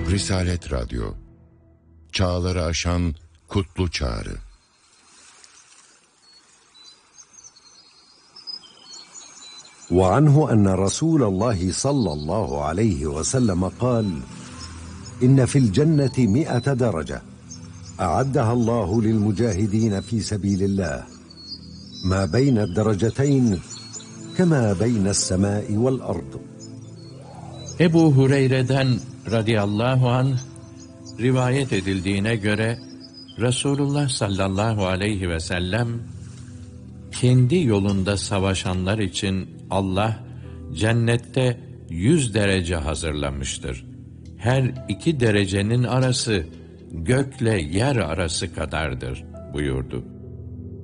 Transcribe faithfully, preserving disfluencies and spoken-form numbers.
Risalet Radyo, çağları aşan kutlu çağrı. وعنه أن رسول الله صلى الله عليه وسلم قال: إن في الجنة مئة درجة أعدها الله للمجاهدين في سبيل الله ما بين الدرجتين كما بين السماء والأرض. Ebu Hureyre'den radıyallahu anh rivayet edildiğine göre Resulullah sallallahu aleyhi ve sellem kendi yolunda savaşanlar için Allah cennette yüz derece hazırlamıştır. Her iki derecenin arası gökle yer arası kadardır buyurdu.